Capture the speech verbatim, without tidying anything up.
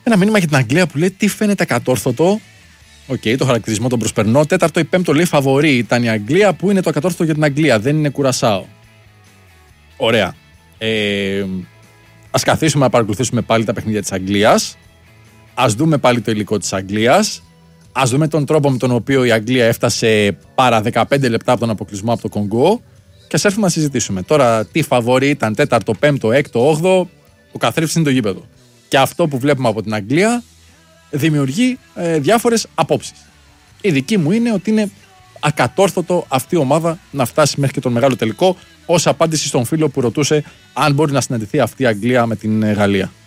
Ένα μήνυμα για την Αγγλία που λέει τι φαίνεται ακατόρθωτο. Οκ, okay, το χαρακτηρισμό τον προσπερνώ. Τέταρτο ή πέμπτο λέει φαβορί ήταν η Αγγλία, που είναι το ακατόρθωτο για την Αγγλία. Δεν είναι Κουρασάο. Ωραία. Ε, ας καθίσουμε να παρακολουθήσουμε πάλι τα παιχνίδια της Αγγλίας. Ας δούμε πάλι το υλικό της Αγγλίας. Ας δούμε τον τρόπο με τον οποίο η Αγγλία έφτασε παρά δεκαπέντε λεπτά από τον αποκλεισμό από το Κονγκό. Και ας έρθουμε να συζητήσουμε. Τώρα, τι φαβορί ήταν τέταρτο, πέμπτο, έκτο, όγδοο. Ο καθρέφτης είναι το γήπεδο. Και αυτό που βλέπουμε από την Αγγλία δημιουργεί ε, διάφορες απόψεις. Η δική μου είναι ότι είναι ακατόρθωτο αυτή η ομάδα να φτάσει μέχρι και τον μεγάλο τελικό, ως απάντηση στον φίλο που ρωτούσε αν μπορεί να συναντηθεί αυτή η Αγγλία με την Γαλλία.